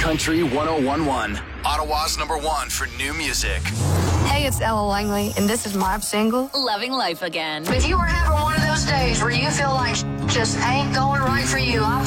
Country 1011, Ottawa's #1 for new music. Hey, it's Ella Langley, and this is my single, Loving Life Again. If you were having one of those days where you feel like just ain't going right for you, I